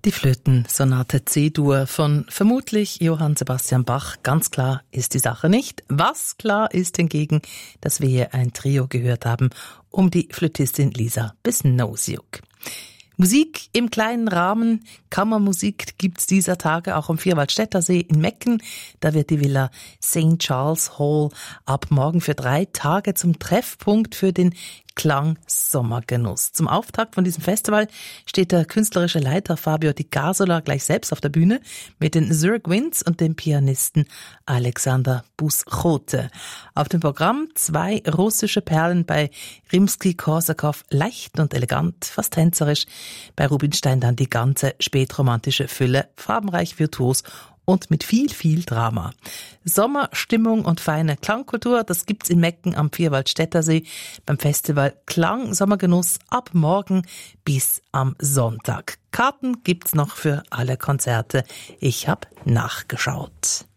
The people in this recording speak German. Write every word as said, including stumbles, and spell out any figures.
Die Flötensonate C-Dur von vermutlich Johann Sebastian Bach. Ganz klar ist die Sache nicht. Was klar ist hingegen, dass wir hier ein Trio gehört haben um die Flötistin Lisa Besnosiuk. Musik im kleinen Rahmen, Kammermusik gibt's dieser Tage auch am Vierwaldstätter See in Mecken. Da wird die Villa Saint Charles Hall ab morgen für drei Tage zum Treffpunkt für den Klang-Sommergenuss. Zum Auftakt von diesem Festival steht der künstlerische Leiter Fabio Di Casola gleich selbst auf der Bühne mit den Zurich Winds und dem Pianisten Alexander Buschote. Auf dem Programm zwei russische Perlen, bei Rimsky-Korsakow leicht und elegant, fast tänzerisch, bei Rubinstein dann die ganze spätromantische Fülle, farbenreich, virtuos und mit viel, viel Drama. Sommerstimmung und feine Klangkultur, das gibt's in Mecken am Vierwaldstätter See beim Festival Klang Sommergenuss ab morgen bis am Sonntag. Karten gibt's noch für alle Konzerte. Ich hab nachgeschaut.